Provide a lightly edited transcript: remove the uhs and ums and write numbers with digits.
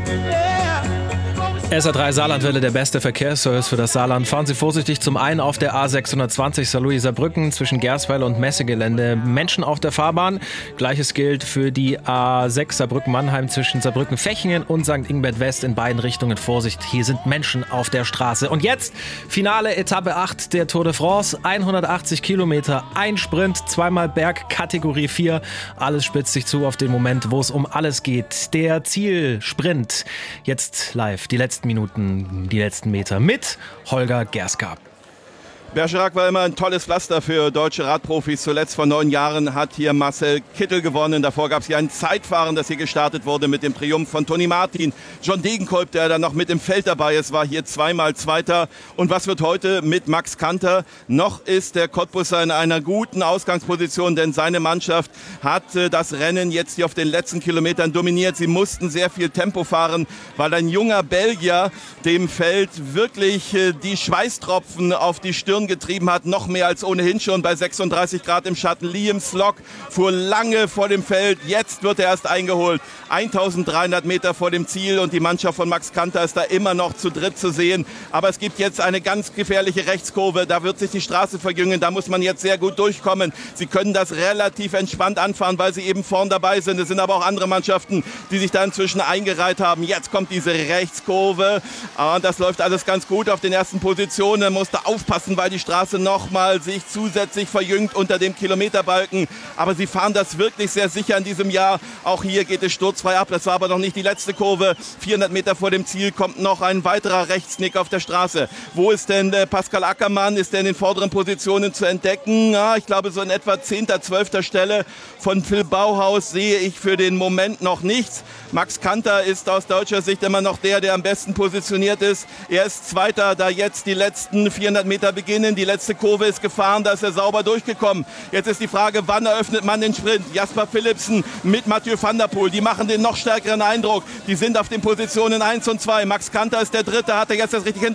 SA3 Saarlandwelle, der beste Verkehrsservice für das Saarland. Fahren Sie vorsichtig zum einen auf der A620 Saarlouis-Saarbrücken zwischen Gersweiler und Messegelände. Menschen auf der Fahrbahn. Gleiches gilt für die A6 Saarbrücken-Mannheim zwischen Saarbrücken-Fechingen und St. Ingbert West in beiden Richtungen. Vorsicht, hier sind Menschen auf der Straße. Und jetzt Finale Etappe 8 der Tour de France. 180 Kilometer, ein Sprint, zweimal Berg, Kategorie 4. Alles spitzt sich zu auf den Moment, wo es um alles geht. Der Zielsprint. Jetzt live. Die letzten Minuten, die letzten Meter mit Holger Gerska. Bergerac war immer ein tolles Pflaster für deutsche Radprofis. Zuletzt vor 9 Jahren hat hier Marcel Kittel gewonnen. Davor gab es hier ein Zeitfahren, das hier gestartet wurde mit dem Triumph von Toni Martin. John Degenkolb, der dann noch mit im Feld dabei ist, war hier zweimal Zweiter. Und was wird heute mit Max Kanter? Noch ist der Cottbusser in einer guten Ausgangsposition, denn seine Mannschaft hat das Rennen jetzt hier auf den letzten Kilometern dominiert. Sie mussten sehr viel Tempo fahren, weil ein junger Belgier dem Feld wirklich die Schweißtropfen auf die Stirn getrieben hat, noch mehr als ohnehin schon bei 36 Grad im Schatten. Liam Slock fuhr lange vor dem Feld, jetzt wird er erst eingeholt. 1300 Meter vor dem Ziel und die Mannschaft von Max Kanter ist da immer noch zu dritt zu sehen. Aber es gibt jetzt eine ganz gefährliche Rechtskurve, da wird sich die Straße verjüngen, da muss man jetzt sehr gut durchkommen. Sie können das relativ entspannt anfahren, weil sie eben vorn dabei sind. Es sind aber auch andere Mannschaften, die sich da inzwischen eingereiht haben. Jetzt kommt diese Rechtskurve und das läuft alles ganz gut auf den ersten Positionen. Man musste aufpassen, weil die Straße nochmal sich zusätzlich verjüngt unter dem Kilometerbalken. Aber sie fahren das wirklich sehr sicher in diesem Jahr. Auch hier geht es sturzfrei ab. Das war aber noch nicht die letzte Kurve. 400 Meter vor dem Ziel kommt noch ein weiterer Rechtsnick auf der Straße. Wo ist denn Pascal Ackermann? Ist der in den vorderen Positionen zu entdecken? Ja, ich glaube, so in etwa 10., 12. Stelle. Von Phil Bauhaus sehe ich für den Moment noch nichts. Max Kanter ist aus deutscher Sicht immer noch der am besten positioniert ist. Er ist Zweiter, da jetzt die letzten 400 Meter beginnen. Die letzte Kurve ist gefahren, da ist er sauber durchgekommen. Jetzt ist die Frage, wann eröffnet man den Sprint? Jasper Philipsen mit Mathieu van der Poel, die machen den noch stärkeren Eindruck. Die sind auf den Positionen 1 und 2. Max Kanter ist der Dritte, hat er jetzt das richtig hinter